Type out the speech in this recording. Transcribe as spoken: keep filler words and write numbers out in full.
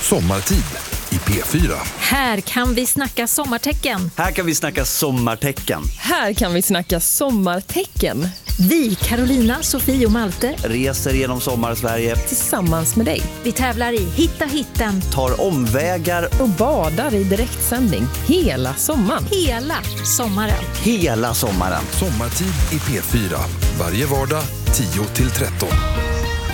Sommartid i P fyra. Här kan vi snacka sommartecken. Här kan vi snacka sommartecken. Här kan vi snacka sommartecken. Vi, Carolina, Sofie och Malte, reser genom sommar-Sverige tillsammans med dig. vi tävlar i Hitta hitten tar omvägar Och badar i direktsändning hela sommaren. hela sommaren. hela sommaren. Sommartid i P fyra. Varje vardag tio till tretton.